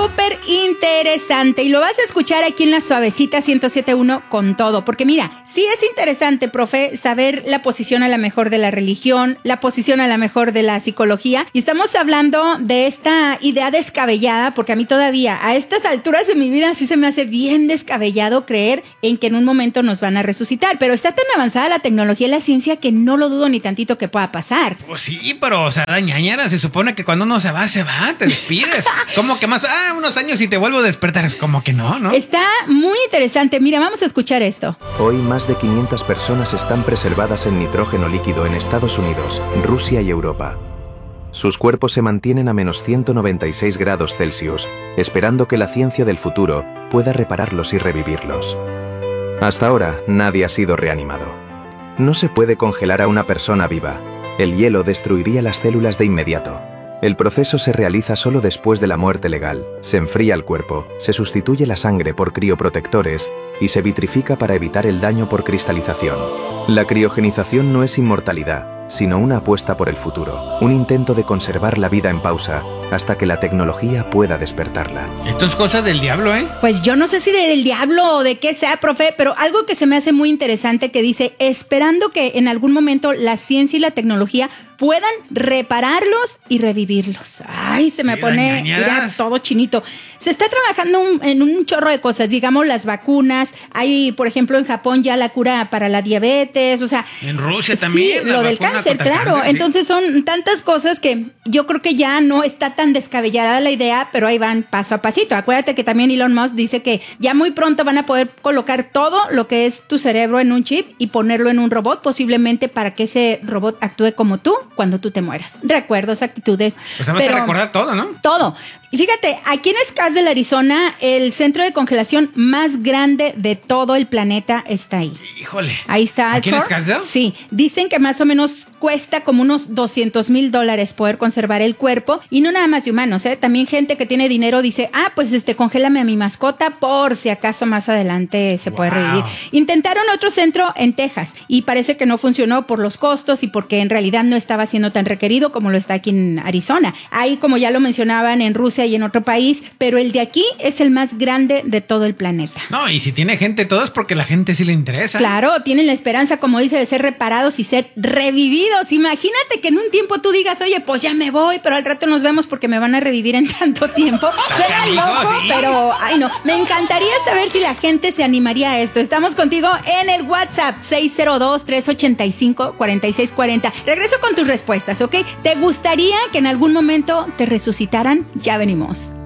súper interesante y lo vas a escuchar aquí en La Suavecita 107.1 con todo, porque mira, sí es interesante, profe, saber la posición a la mejor de la religión, la posición a la mejor de la psicología, y estamos hablando de esta idea descabellada, porque a mí todavía a estas alturas de mi vida sí se me hace bien descabellado creer en que en un momento nos van a resucitar, pero está tan avanzada la tecnología y la ciencia que no lo dudo ni tantito que pueda pasar. Pues sí, pero, o sea, ñañara, se supone que cuando uno se va, te despides. ¿Cómo que más? Unos años y te vuelvo a despertar. Como que no, ¿no? Está muy interesante. Mira, vamos a escuchar esto. Hoy más de 500 personas están preservadas en nitrógeno líquido en Estados Unidos, Rusia y Europa. Sus cuerpos se mantienen a menos 196 grados Celsius, esperando que la ciencia del futuro pueda repararlos y revivirlos. Hasta ahora, nadie ha sido reanimado. No se puede congelar a una persona viva. El hielo destruiría las células de inmediato. El proceso se realiza solo después de la muerte legal. Se enfría el cuerpo, se sustituye la sangre por crioprotectores y se vitrifica para evitar el daño por cristalización. La criogenización no es inmortalidad, sino una apuesta por el futuro, un intento de conservar la vida en pausa hasta que la tecnología pueda despertarla. Esto es cosa del diablo, ¿eh? Pues yo no sé si del diablo o de qué sea, profe, pero algo que se me hace muy interesante que dice, esperando que en algún momento la ciencia y la tecnología puedan repararlos y revivirlos. Ay, se me pone mira, todo chinito. Se está trabajando en un chorro de cosas, digamos las vacunas. Hay, por ejemplo, en Japón ya la cura para la diabetes, o sea... En Rusia también. Sí, lo del cáncer, claro. Cáncer, entonces son tantas cosas que yo creo que ya no está tan descabellada la idea, pero ahí van paso a pasito. Acuérdate que también Elon Musk dice que ya muy pronto van a poder colocar todo lo que es tu cerebro en un chip y ponerlo en un robot, posiblemente para que ese robot actúe como tú cuando tú te mueras. Recuerdos, actitudes. O sea, vas a recordar todo, ¿no? Todo. Y fíjate, aquí en Scottsdale, Arizona, el centro de congelación más grande de todo el planeta está ahí. Híjole. Ahí está. ¿Aquí en Scottsdale? Sí. Dicen que más o menos cuesta como unos $200,000 poder conservar el cuerpo. Y no nada más de humanos, ¿eh? También gente que tiene dinero dice, pues congélame a mi mascota por si acaso más adelante se puede revivir. Intentaron otro centro en Texas y parece que no funcionó por los costos y porque en realidad no estaba siendo tan requerido como lo está aquí en Arizona. Ahí, como ya lo mencionaban, en Rusia y en otro país, pero el de aquí es el más grande de todo el planeta. No, y si tiene gente todo es porque la gente sí le interesa. Claro, tienen la esperanza, como dice, de ser reparados y ser revividos. Imagínate que en un tiempo tú digas, oye, pues ya me voy, pero al rato nos vemos porque me van a revivir en tanto tiempo. Suena loco, sí, pero ay no, me encantaría saber si la gente se animaría a esto. Estamos contigo en el WhatsApp 602-385-4640. Regreso con tus respuestas, ¿ok? ¿Te gustaría que en algún momento te resucitaran? Ya venimos.